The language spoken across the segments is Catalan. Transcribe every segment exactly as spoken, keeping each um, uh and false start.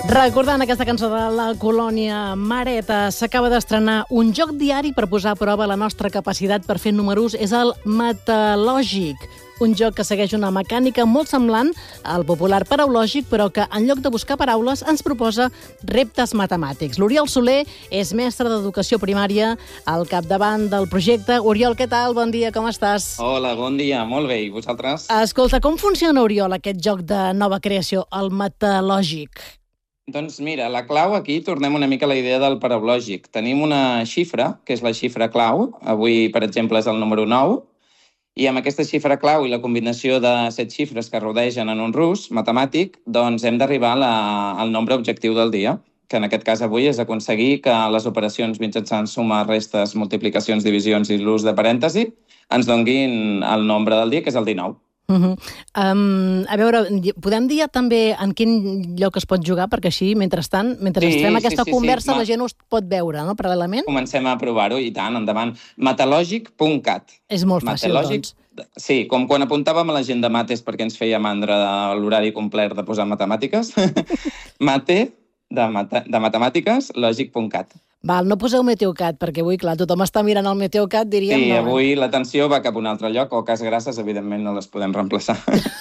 Recordant aquesta cançó de la colònia Mareta, s'acaba d'estrenar un joc diari per posar a prova la nostra capacitat per fer números. És el Metalògic, un joc que segueix una mecànica molt semblant al popular paraulògic, però que en lloc de buscar paraules ens proposa reptes matemàtics. L'Oriol Soler és mestre d'educació primària al capdavant del projecte. Oriol, què tal? Bon dia, com estàs? Hola, bon dia, molt bé. I vosaltres? Escolta, com funciona, Oriol, aquest joc de nova creació, el Metalògic? Doncs mira, la clau aquí, tornem una mica a la idea del paraulògic. Tenim una xifra, que és la xifra clau. Avui, per exemple, és el número nou. I amb aquesta xifra clau i la combinació de set xifres que rodegen en un rus matemàtic, doncs hem d'arribar al nombre objectiu del dia, que en aquest cas avui és aconseguir que les operacions mitjançant suma, restes, multiplicacions, divisions i l'ús de parèntesi ens donguin el nombre del dia, que és el dinou. Uh -huh. um, a veure, podem dir també en quin lloc es pot jugar, perquè així, mentrestant, mentre sí, estem aquesta sí, sí, conversa, sí. la gent us pot veure, no?, paral·lelament? Comencem a provar-ho, i tant, endavant. Metalògic punt cat. És molt fàcil, Metalògic, doncs. Sí, com quan apuntàvem a la gent de mates perquè ens feia mandra l'horari complet de posar matemàtiques. Mate de, mata de matemàtiques, lògic punt cat. Val, no poseu Meteocat, perquè avui, clar, tothom està mirant el Meteocat, diríem... Sí, no, avui l'atenció va cap a un altre lloc, o cas grasses, evidentment, no les podem reemplaçar.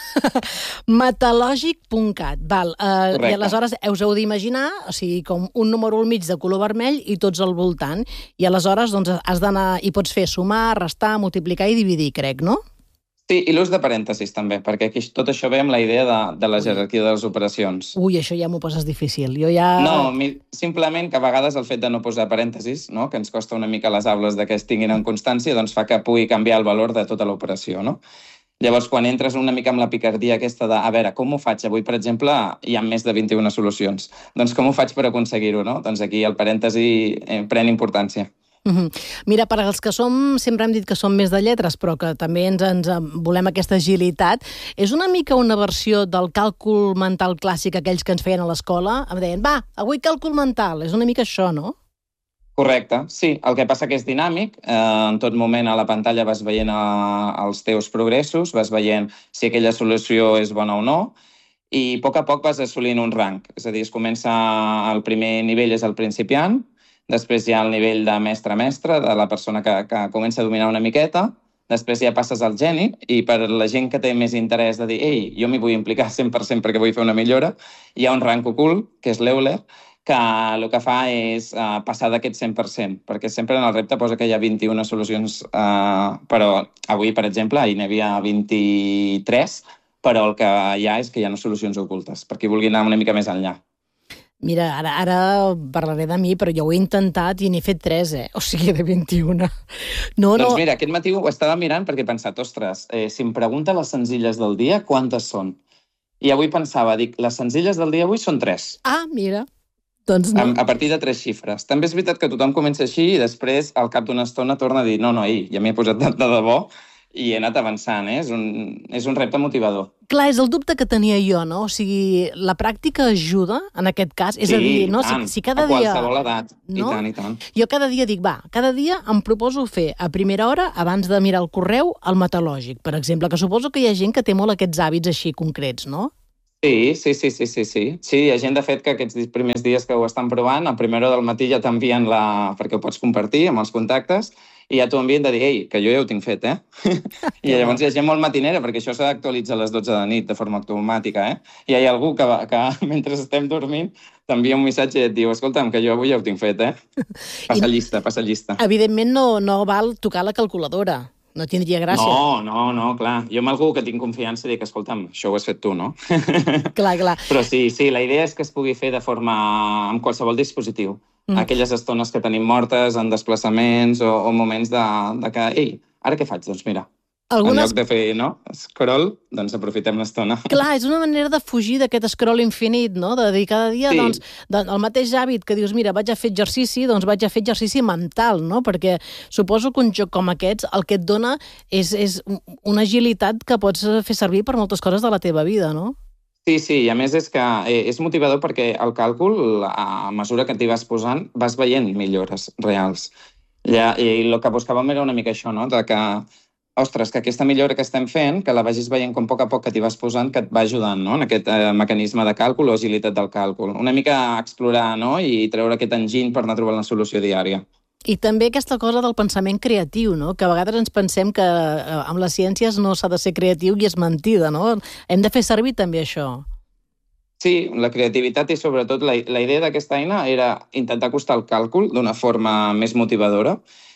Metalògic punt cat, val. Uh, I aleshores us heu d'imaginar, o sigui, com un número al mig de color vermell i tots al voltant. I aleshores, doncs, has d'anar... I pots fer sumar, restar, multiplicar i dividir, crec, no? Sí, i l'ús de parèntesis també, perquè aquí tot això ve amb la idea de, de la jerarquia de les operacions. Ui, això ja m'ho poses difícil. Jo ja... No, simplement que a vegades el fet de no posar parèntesis, no?, que ens costa una mica les aules de que es tinguin en constància, doncs fa que pugui canviar el valor de tota l'operació, no? Llavors, quan entres una mica amb la picardia aquesta de, a veure, com ho faig? Avui, per exemple, hi ha més de vint-i-una solucions. Doncs com ho faig per aconseguir-ho, no? Doncs aquí el parèntesi eh, pren importància. Uh -huh. Mira, per als que som, sempre hem dit que som més de lletres, però que també ens, ens volem aquesta agilitat, és una mica una versió del càlcul mental clàssic, aquells que ens feien a l'escola, em deien, va, avui càlcul mental, és una mica això, no? Correcte, sí. El que passa que és dinàmic, eh, en tot moment a la pantalla vas veient eh, els teus progressos, vas veient si aquella solució és bona o no, i a poc a poc vas assolint un rang, és a dir, es comença, el primer nivell és el principiant, després hi ha el nivell de mestre-mestre, de la persona que, que comença a dominar una miqueta, després ja passes al geni, i per la gent que té més interès de dir ei, jo m'hi vull implicar cent per cent perquè vull fer una millora, hi ha un rang ocult, que és l'Euler, que el que fa és uh, passar d'aquest cent per cent, perquè sempre en el repte posa que hi ha vint-i-una solucions, uh, però avui, per exemple, hi n'havia vint-i-tres, però el que hi ha és que hi ha solucions ocultes, per qui vulgui anar una mica més enllà. Mira, ara, ara parlaré de mi, però jo ho he intentat i n'he fet tres, eh? O sigui, de vint-i-una. No, doncs no... mira, aquest matí ho estava mirant perquè he pensat, ostres, eh, si em pregunta les senzilles del dia, quantes són? I avui pensava, dic, les senzilles del dia avui són tres. Ah, mira. Doncs no. A, a partir de tres xifres. També és veritat que tothom comença així i després, al cap d'una estona, torna a dir, no, no, ei, ja m'hi he posat de, de debò i he anat avançant, eh? És un, és un repte motivador. Clar, és el dubte que tenia jo, no? O sigui, la pràctica ajuda, en aquest cas? És sí, a dir, no? tant, Si, si cada a dia... qualsevol edat, no? I tant, i tant. Jo cada dia dic, va, cada dia em proposo fer a primera hora, abans de mirar el correu, el metalògic, per exemple, que suposo que hi ha gent que té molt aquests hàbits així concrets, no? Sí, sí, sí, sí, sí, sí. Sí, hi ha gent, de fet, que aquests primers dies que ho estan provant, a primera hora del matí ja t'envien la... perquè ho pots compartir amb els contactes, i ja t'ho envien de dir, ei, que jo ja ho tinc fet, eh? I llavors hi ha gent molt matinera, perquè això s'ha d'actualitzar a les dotze de nit de forma automàtica, eh? I hi ha algú que, que mentre estem dormint, t'envia un missatge i et diu, escolta'm, que jo avui ja ho tinc fet, eh? Passa I, llista, passa llista. Evidentment no, no val tocar la calculadora. No tindria gràcia. No, no, no, clar. Jo amb algú que tinc confiança dic, escolta'm, això ho has fet tu, no? Clar, clar. Però sí, sí, la idea és que es pugui fer de forma... amb qualsevol dispositiu. Mm. Aquelles estones que tenim mortes en desplaçaments o, o moments de, de que, ei, ara què faig? Doncs mira, Algunes... en lloc de fer, no, scroll, doncs aprofitem l'estona. Clar, és una manera de fugir d'aquest scroll infinit, no? De dir cada dia, sí. doncs, el mateix hàbit que dius, mira, vaig a fer exercici, doncs vaig a fer exercici mental, no? Perquè suposo que un joc com aquests el que et dona és, és una agilitat que pots fer servir per moltes coses de la teva vida, no? Sí, sí, i a més és que és motivador perquè el càlcul, a mesura que t'hi vas posant, vas veient millores reals. I el que buscàvem era una mica això, no? De que ostres, que aquesta millora que estem fent, que la vagis veient com a poc a poc que t'hi vas posant, que et va ajudant, no?, en aquest eh, mecanisme de càlcul o agilitat del càlcul. Una mica explorar, no?, i treure aquest enginy per anar trobant la solució diària. I també aquesta cosa del pensament creatiu, no?, que a vegades ens pensem que eh, amb les ciències no s'ha de ser creatiu i és mentida, no? Hem de fer servir també això. Sí, la creativitat i sobretot la, la idea d'aquesta eina era intentar acostar el càlcul d'una forma més motivadora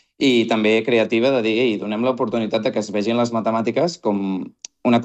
i també creativa de dir, ei, donem l'oportunitat de que es vegin les matemàtiques com una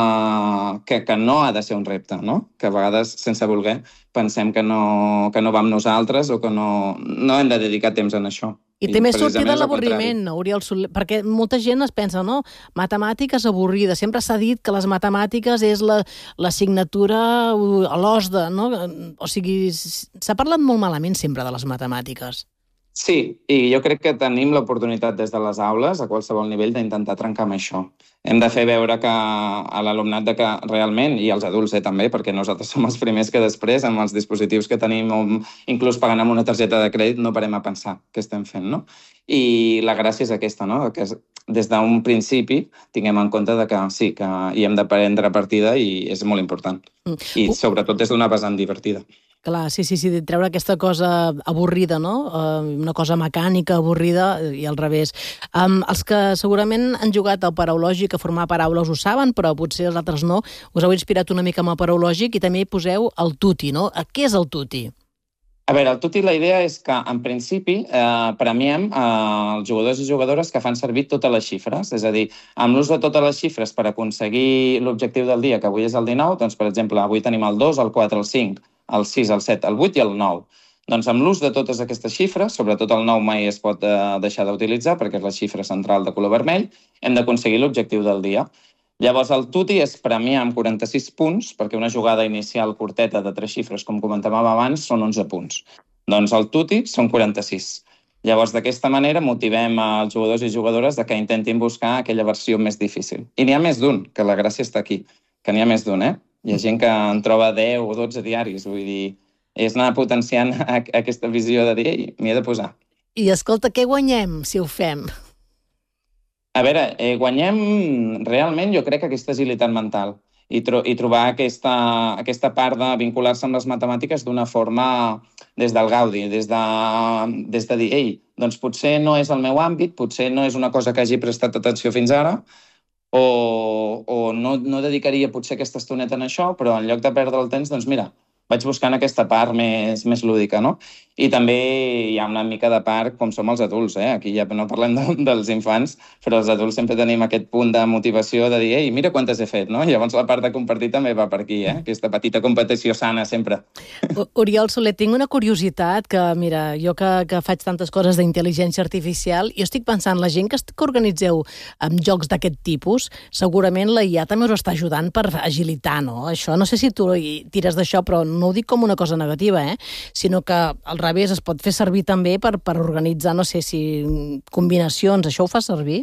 cosa que, que no ha de ser un repte, no? Que a vegades, sense voler, pensem que no, que no va amb nosaltres o que no, no hem de dedicar temps en això. I, I també sortir de l'avorriment, no, Oriol Soler? Perquè molta gent es pensa, no, matemàtiques avorrida. Sempre s'ha dit que les matemàtiques és l'assignatura a l'os de, no? O sigui, s'ha parlat molt malament sempre de les matemàtiques. Sí, i jo crec que tenim l'oportunitat des de les aules, a qualsevol nivell, d'intentar trencar amb això. Hem de fer veure que a l'alumnat de que realment, i als adults eh, també, perquè nosaltres som els primers que després, amb els dispositius que tenim, o inclús pagant amb una targeta de crèdit, no parem a pensar què estem fent, no? I la gràcia és aquesta, no?, que des d'un principi tinguem en compte de que sí, que hi hem de prendre partida i és molt important. I sobretot des d'una vessant divertida. Clar, sí, sí, sí, treure aquesta cosa avorrida, no? Uh, una cosa mecànica, avorrida, i al revés. Um, els que segurament han jugat al paraulògic a formar paraules ho saben, però potser els altres no. Us heu inspirat una mica amb el paraulògic i també hi poseu el tuti, no? Què és el tuti? A veure, el tuti, la idea és que, en principi, eh, premiem eh, els jugadors i jugadores que fan servir totes les xifres. És a dir, amb l'ús de totes les xifres per aconseguir l'objectiu del dia, que avui és el dinou, doncs, per exemple, avui tenim el dos, el quatre, el cinc, el sis, el set, el vuit i el nou. Doncs amb l'ús de totes aquestes xifres, sobretot el nou mai es pot eh, deixar d'utilitzar perquè és la xifra central de color vermell, hem d'aconseguir l'objectiu del dia. Llavors, el tuti és premiar amb quaranta-sis punts, perquè una jugada inicial curteta de tres xifres, com comentàvem abans, són onze punts. Doncs el tuti són quaranta-sis. Llavors, d'aquesta manera, motivem els jugadors i jugadores de que intentin buscar aquella versió més difícil. I n'hi ha més d'un, que la gràcia està aquí, que n'hi ha més d'un, eh? Hi ha gent que en troba deu o dotze diaris, vull dir, és anar potenciant aquesta visió de dir, ei, m'hi he de posar. I escolta, què guanyem si ho fem? A veure, eh, guanyem realment, jo crec, aquesta agilitat mental i, tro i trobar aquesta, aquesta part de vincular-se amb les matemàtiques d'una forma des del gaudi, des de, des de dir, ei, doncs potser no és el meu àmbit, potser no és una cosa que hagi prestat atenció fins ara, o, o no, no dedicaria potser aquesta estoneta en això, però en lloc de perdre el temps, doncs mira, vaig buscant aquesta part més, més lúdica, no? I també hi ha una mica de part com som els adults, eh? Aquí ja no parlem de, dels infants, però els adults sempre tenim aquest punt de motivació de dir, ei, mira quantes he fet, no? I llavors la part de compartir també va per aquí, eh? Aquesta petita competició sana sempre. Oriol Soler, tinc una curiositat que, mira, jo que, que faig tantes coses d'intel·ligència artificial, jo estic pensant, la gent que, que organitzeu amb jocs d'aquest tipus, segurament la I A també us està ajudant per agilitar, no? Això, no sé si tu tires d'això, però no ho dic com una cosa negativa, eh? Sinó que al revés es pot fer servir també per, per organitzar, no sé si combinacions, això ho fa servir?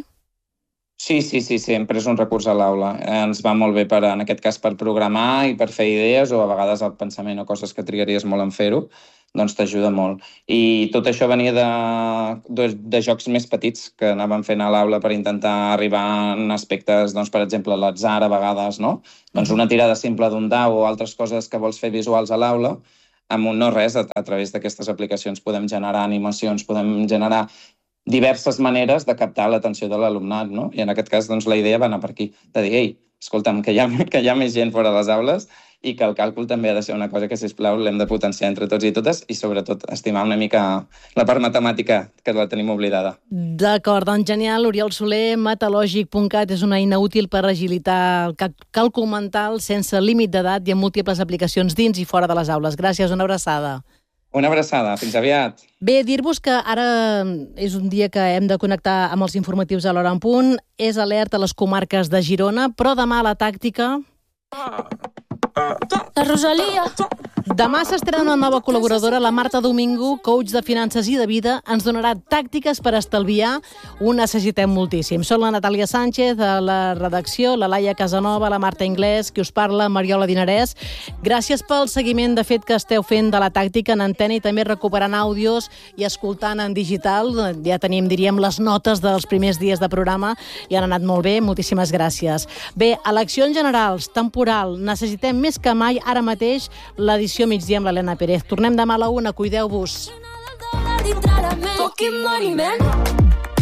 Sí, sí, sí, sempre és un recurs a l'aula. Ens va molt bé, per, en aquest cas, per programar i per fer idees o a vegades el pensament o coses que trigaries molt en fer-ho, doncs t'ajuda molt. I tot això venia de, de, de jocs més petits que anàvem fent a l'aula per intentar arribar en aspectes, doncs, per exemple, l'atzar a vegades, no? Doncs una tirada simple d'un dau o altres coses que vols fer visuals a l'aula, amb un no res, a, a través d'aquestes aplicacions podem generar animacions, podem generar diverses maneres de captar l'atenció de l'alumnat, no? I en aquest cas, doncs, la idea va anar per aquí, de dir, ei, escolta'm, que hi ha, que hi ha més gent fora de les aules i que el càlcul també ha de ser una cosa que, sisplau, l'hem de potenciar entre tots i totes i, sobretot, estimar una mica la part matemàtica, que la tenim oblidada. D'acord, doncs genial. Oriol Soler, matalògic punt cat és una eina útil per agilitar el càlcul mental sense límit d'edat i amb múltiples aplicacions dins i fora de les aules. Gràcies, una abraçada. Una abraçada, fins aviat. Bé, dir-vos que ara és un dia que hem de connectar amb els informatius a l'hora en punt. És alerta a les comarques de Girona, però demà la tàctica... La Rosalia. Demà s'estrena una nova col·laboradora, la Marta Domingo, coach de finances i de vida. Ens donarà tàctiques per estalviar. Ho necessitem moltíssim. Són la Natàlia Sánchez, de la redacció, la Laia Casanova, la Marta Inglés, qui us parla, Mariola Dinarès. Gràcies pel seguiment, de fet, que esteu fent de la tàctica en antena i també recuperant àudios i escoltant en digital. Ja tenim, diríem, les notes dels primers dies de programa i han anat molt bé. Moltíssimes gràcies. Bé, eleccions generals, temporal. Necessitem més que mai ara mateix l'edició migdia amb l'Helena Pérez. Tornem demà a la una. Cuideu-vos.